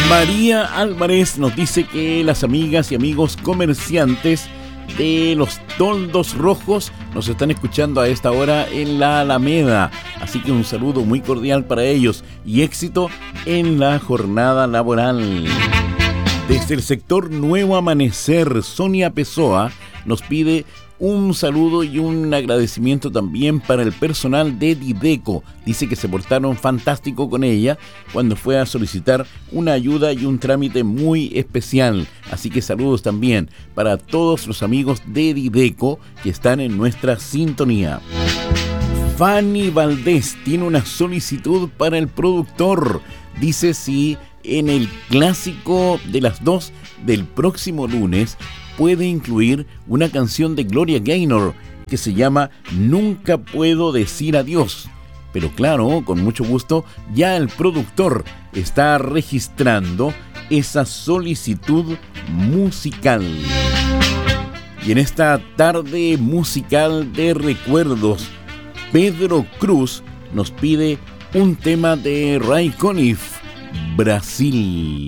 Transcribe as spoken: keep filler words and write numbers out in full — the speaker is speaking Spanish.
María Álvarez nos dice que las amigas y amigos comerciantes de los toldos rojos nos están escuchando a esta hora en la Alameda, así que un saludo muy cordial para ellos y éxito en la jornada laboral. Desde el sector Nuevo Amanecer, Sonia Pessoa nos pide un saludo y un agradecimiento también para el personal de Dideco. Dice que se portaron fantástico con ella cuando fue a solicitar una ayuda y un trámite muy especial. Así que saludos también para todos los amigos de Dideco que están en nuestra sintonía. Fanny Valdés tiene una solicitud para el productor. Dice si en el clásico de las dos del próximo lunes puede incluir una canción de Gloria Gaynor que se llama Nunca Puedo Decir Adiós. Pero claro, con mucho gusto, ya el productor está registrando esa solicitud musical. Y en esta tarde musical de recuerdos, Pedro Cruz nos pide un tema de Ray Conniff, Brasil.